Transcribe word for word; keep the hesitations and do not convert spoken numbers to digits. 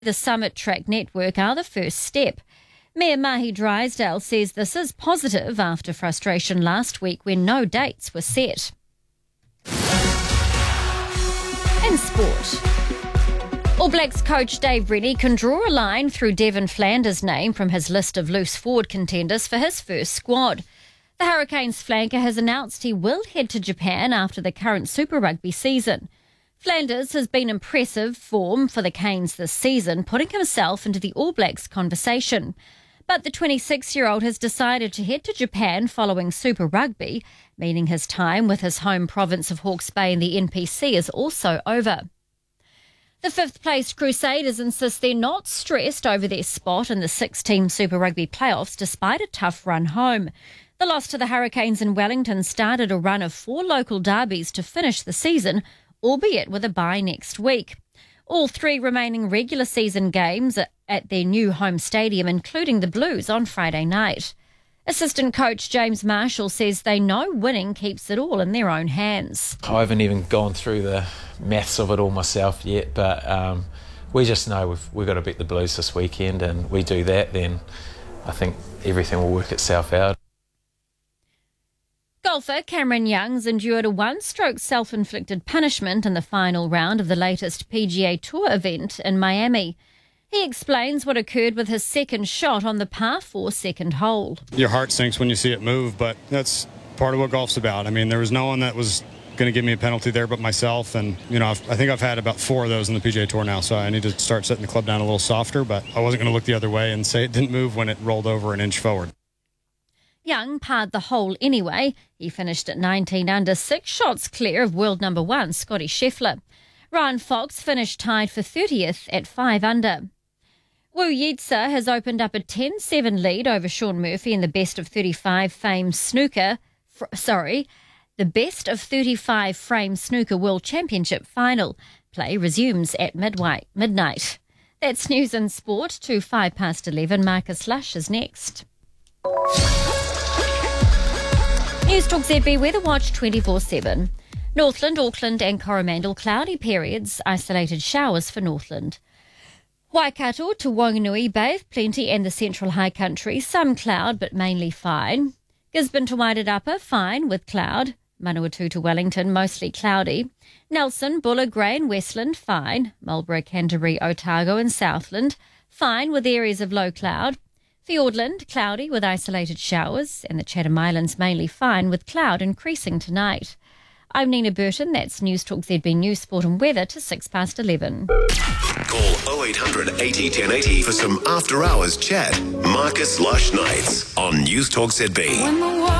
The Summit Track Network are the first step. Mayor Mahi Drysdale says this is positive after frustration last week when no dates were set. In sport, All Blacks coach Dave Rennie can draw a line through Devon Flanders' name from his list of loose forward contenders for his first squad. The Hurricanes flanker has announced he will head to Japan after the current Super Rugby season. Flanders has been impressive form for the Canes this season, putting himself into the All Blacks conversation. But the twenty-six-year-old has decided to head to Japan following Super Rugby, meaning his time with his home province of Hawke's Bay and the N P C is also over. The fifth-placed Crusaders insist they're not stressed over their spot in the six-team Super Rugby playoffs despite a tough run home. The loss to the Hurricanes in Wellington started a run of four local derbies to finish the season, albeit with a bye next week. All three remaining regular season games at their new home stadium, including the Blues on Friday night. Assistant coach James Marshall says they know winning keeps it all in their own hands. I haven't even gone through the maths of it all myself yet, but um, we just know we've, we've got to beat the Blues this weekend, and we do that, then I think everything will work itself out. Golfer Cameron Young's endured a one-stroke self-inflicted punishment in the final round of the latest P G A Tour event in Miami. He explains what occurred with his second shot on the par four second hole. Your heart sinks when you see it move, but that's part of what golf's about. I mean, there was no one that was going to give me a penalty there but myself, and you know, I've, I think I've had about four of those in the P G A Tour now, so I need to start setting the club down a little softer, but I wasn't going to look the other way and say it didn't move when it rolled over an inch forward. Young parred the hole anyway. He finished at nineteen under, six shots clear of world number one, Scotty Scheffler. Ryan Fox finished tied for thirtieth at five under. Wu Yitsa has opened up a ten seven lead over Shaun Murphy in the best of thirty-five fame snooker, fr- sorry, the best of thirty-five frame snooker world championship final. Play resumes at midnight. midnight. That's news and sport to five past eleven. Marcus Lush is next. News Talk Z B Weather Watch twenty-four seven. Northland, Auckland and Coromandel cloudy periods, isolated showers for Northland. Waikato to Wanganui Bay, plenty and the central high country, some cloud but mainly fine. Gisborne to Wairarapa, fine with cloud. Manawatu to Wellington, mostly cloudy. Nelson, Buller, Grey and Westland, fine. Marlborough, Canterbury, Otago and Southland, fine with areas of low cloud. Fiordland, cloudy with isolated showers, and the Chatham Islands mainly fine with cloud increasing tonight. I'm Nina Burton, that's News Talk Z B News, Sport and Weather to six past eleven. Call oh eight hundred eighty ten eighty for some after-hours chat. Marcus Lush Nights on News Talk Z B.